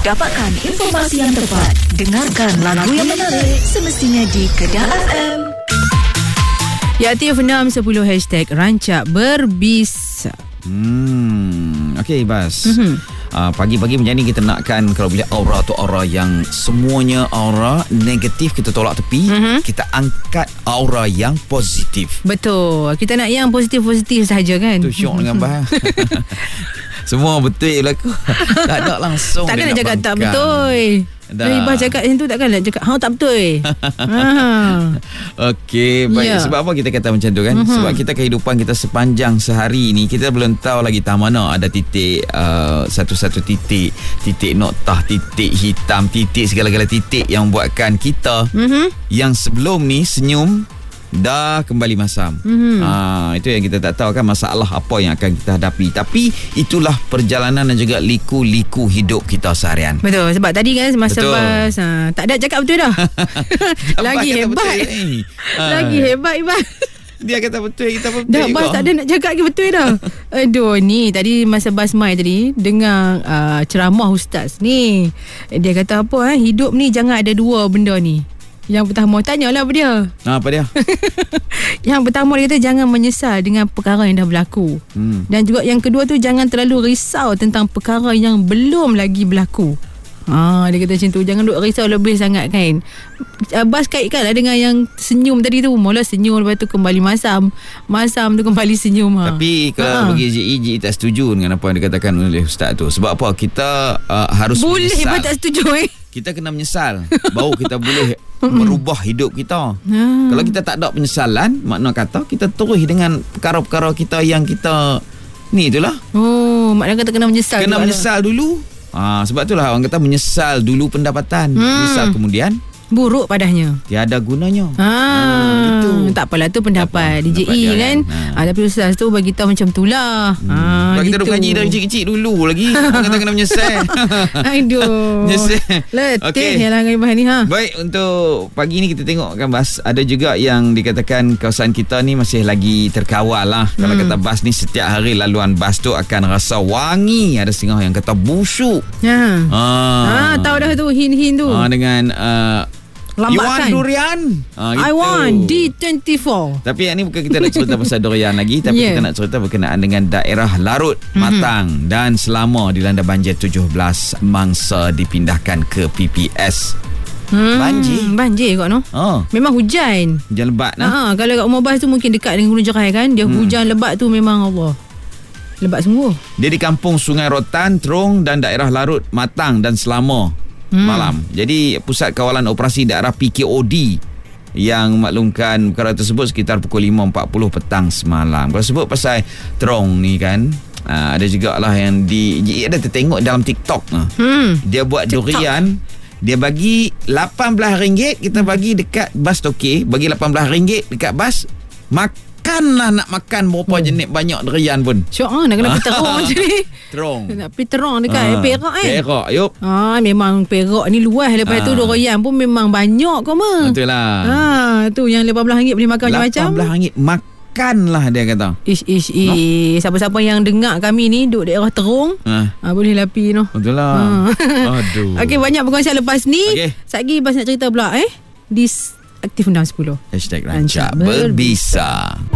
Dapatkan informasi yang tepat. Dengarkan lagu yang menarik semestinya di Kedah FM. Ya, aktif 610 hashtag Rancak Berbisa. Okey, Bas. Pagi-pagi macam ni kita nakkan, kalau bila aura tu aura yang semuanya aura negatif kita tolak tepi, kita angkat aura yang positif. Betul. Kita nak yang positif-positif sahaja kan. Tu syok dengan Bah. Semua betul berlaku. Tak ada langsung. Takkan nak cakap tak betul. Dari Bah cakap macam tu, takkan nak cakap tak betul. Okey, baik. Ya. Sebab apa kita kata macam tu kan? Sebab kita kehidupan kita sepanjang sehari ni, kita belum tahu lagi tak mana ada titik, satu-satu titik noktah, titik hitam, titik segala-gala titik yang buatkan kita yang sebelum ni senyum dah kembali masam. Itu yang kita tak tahu kan, masalah apa yang akan kita hadapi. Tapi itulah perjalanan dan juga liku-liku hidup kita seharian. Betul. Sebab tadi kan masa Bas tak ada cakap betul dah. Lagi hebat. Lagi hebat Ibas. Dia kata betul, kita betul. Dah Bas tak ada nak cakap lagi betul dah. Aduh, ni tadi masa Bas mai tadi dengar ceramah ustaz ni. Dia kata apa, hidup ni jangan ada dua benda ni. Yang pertama, tanyalah apa dia. Apa dia? Yang pertama dia kata jangan menyesal dengan perkara yang dah berlaku. Dan juga yang kedua tu, jangan terlalu risau tentang perkara yang belum lagi berlaku. Dia kata macam tu, jangan duk risau lebih sangat kan. Bas kaitkan lah dengan yang senyum tadi tu. Mula senyum, lepas tu kembali masam tu kembali senyum. Tapi kalau bagi Ji tak setuju dengan apa yang dikatakan oleh ustaz tu. Sebab apa? Kita harus boleh menyesal. Boleh tak setuju Kita kena menyesal baru kita boleh merubah hidup kita. Kalau kita tak ada penyesalan, makna kata kita terus dengan perkara-perkara kita yang kita ni itulah. Maknanya kata kena menyesal. Kena menyesal dulu. Sebab itulah orang kata menyesal dulu pendapatan. Menyesal kemudian buruk padanya, tiada gunanya. Itu tak apalah, tu pendapat DJE kan. Tapi ustaz tu bagi tahu macam tulah. Bagi kita duk mengaji dari kecil-kecil dulu lagi. Orang kata kena menyesal. Aduh. Menyesal. Letih yang langgar Ibah ni. Baik, untuk pagi ni kita tengok kan Bas, ada juga yang dikatakan kawasan kita ni masih lagi terkawal lah. Kalau kata Bas ni, setiap hari laluan bas tu akan rasa wangi. Ada setengah yang kata busuk. Tahu dah tu hin-hin tu. Dengan lambat you want kan? Durian? I want D24. Tapi yang ni bukan kita nak cerita pasal durian lagi, tapi kita nak cerita berkenaan dengan daerah Larut, Matang dan Selama dilanda banjir 17 mangsa dipindahkan ke PPS. Banjir kot no. Memang hujan lebat nah. Kalau kat Umar Bas tu mungkin dekat dengan Gunung Jerai kan, dia hujan lebat tu memang Allah. Lebat sungguh. Dia di kampung Sungai Rotan, Terong dan daerah Larut, Matang dan Selama malam. Jadi pusat kawalan operasi daerah PKOD yang maklumkan perkara tersebut sekitar pukul 5.40 petang semalam. Kalau sebut pasal Terong ni kan, ada juga lah yang ada tertengok dalam TikTok. Dia buat TikTok. Durian, dia bagi RM18, kita bagi dekat bas tokey, bagi RM18 dekat bas, makanlah, nak makan berapa jenis banyak durian pun. Syok nak kena pergi Terong macam ni. Terong. Nak pergi Terong dekat Perak kan. Perak, yup. Memang Perak ni luas. Lepas tu durian pun memang banyak kau mah. Betul lah. Tu yang RM18 boleh makan macam-macam. RM18 makanlah dia kata. Siapa-siapa yang dengar kami ni duduk daerah Terong, boleh lapi no. Betul lah. Aduh. Okey, banyak perkongsian lepas ni. Okey. Bas nak cerita pula di Aktif 610 #Rancak Berbisa.